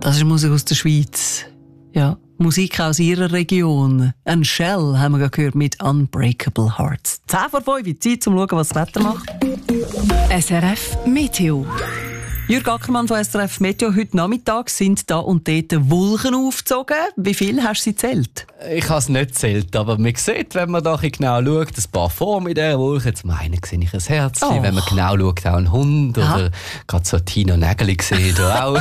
Das ist Musik aus der Schweiz. Ja, Musik aus ihrer Region. Ein Shell haben wir gerade gehört mit Unbreakable Hearts. 10 vor 5, Zeit zum Schauen, was das Wetter macht. SRF Meteo. Jürg Ackermann von SRF Meteo. Heute Nachmittag sind da und dort Wolken aufgezogen. Wie viel hast du sie gezählt? Ich habe es nicht gezählt, aber man sieht, wenn man da genau schaut, ein paar Formen in dieser Wolke. Zum einen sehe ich ein Herzchen, wenn man genau schaut, auch ein Hund oder gerade so Tina Nägeli sieht auch.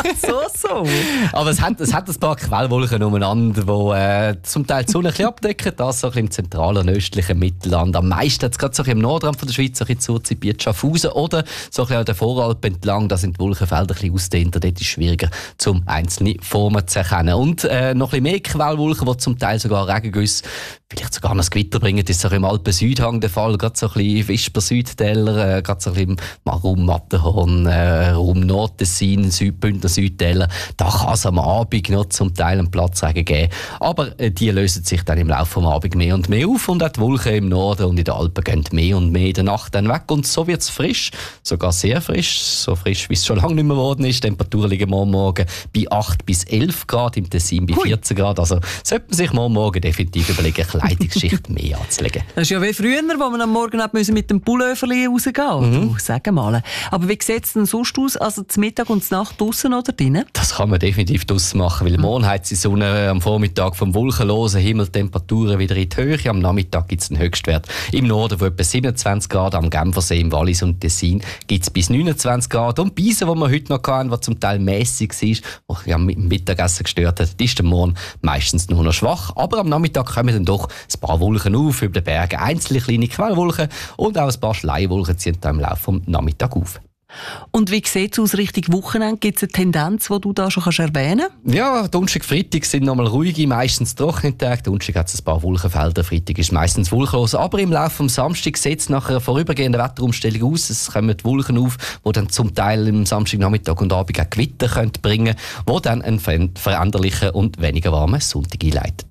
so. Aber es hat ein paar Quellwolken umeinander, die zum Teil die Sonne ein bisschen abdecken. Das so ein bisschen im zentralen und östlichen Mittelland. Am meisten hat es gerade so ein bisschen im Nordrand von der Schweiz, so ein bisschen Zurzeit Schaffhausen oder so ein bisschen an der Voralpen entlang. Da sind die Wolkenfelder ein bisschen ausdehnter. Dort ist es schwieriger, zum einzelne Formen zu erkennen. Und noch ein bisschen mehr Quellwolken, die zum Teil sogar Regengüsse, vielleicht sogar noch ein Gewitter bringen. Das ist auch im Alpen-Südhang der Fall. Gerade so ein bisschen Wisper-Südtäler, gerade so ein bisschen Raum Matterhorn, Raum Nordtessin, Südbündner Südtäler. Da kann es am Abend noch zum Teil einen Platzregen geben. Aber die lösen sich dann im Laufe des Abends mehr und mehr auf. Und auch die Wolken im Norden und in den Alpen gehen mehr und mehr in der Nacht dann weg. Und so wird es frisch, sogar sehr frisch. So frisch, wie es schon lange nicht mehr geworden ist. Die Temperaturen liegen morgen bei 8 bis 11 Grad, im Tessin bei 14 Grad. Also sollte man sich morgen definitiv überlegen, Kleidungsschicht mehr anzulegen. Das ist ja wie früher, wo man am Morgen mit dem Pulloverli rausgehen. Sag mal. Aber wie sieht es denn sonst aus? Also zum Mittag und zur Nacht draussen oder drinnen? Das kann man definitiv draussen machen, weil morgen hat die Sonne am Vormittag vom wolkenlosen Himmel Temperaturen wieder in die Höhe. Am Nachmittag gibt es einen Höchstwert im Norden von etwa 27 Grad, am Genfersee, im Wallis und Tessin gibt es bis 29 Grad. Und Beisen, die wir heute noch hatten, was zum Teil mässig war, was am Mittagessen gestört hat, ist der Morgen meistens nur noch schwach. Aber am Nachmittag kommen dann doch ein paar Wolken auf über den Bergen, einzelne kleine Quellwolken und auch ein paar Schleiwolken ziehen dann im Laufe des Nachmittags auf. Und wie sieht es aus Richtung Wochenende? Gibt es eine Tendenz, die du da schon erwähnen kannst? Ja, Donnerstag, Freitag sind nochmal ruhige, meistens trockene Tage. Donnerstag hat es ein paar Wolkenfelder, Freitag ist meistens wolkenlos. Aber im Laufe des Samstags sieht es nach einer vorübergehenden Wetterumstellung aus. Es kommen die Wolken auf, die dann zum Teil am Samstagnachmittag und Abend auch Gewitter bringen können, die dann einen veränderlichen und weniger warmen Sonntag einleiten.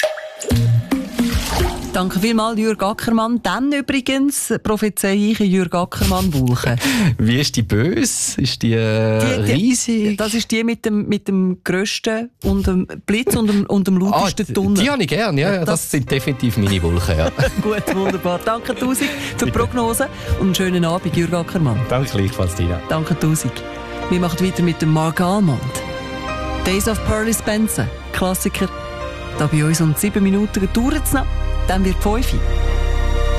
Danke vielmals, Jürg Ackermann. Dann übrigens prophezeie ich Jürg Ackermann Wolken. Wie ist die böse? Ist die riesig? Das ist die mit dem grössten und dem Blitz und dem lautesten Tunnel. Die habe ich gerne, ja. Das sind definitiv meine Wolken, ja. Gut, wunderbar. Danke 1000 für die Prognose und einen schönen Abend, Jürg Ackermann. Danke gleichfalls, Tina. Danke 1000. Wir machen weiter mit dem Mark Almond. Days of Pearly Spencer, Klassiker. Da bei uns um 7 Minuten dauert es noch. Dann wird 5 Uhr.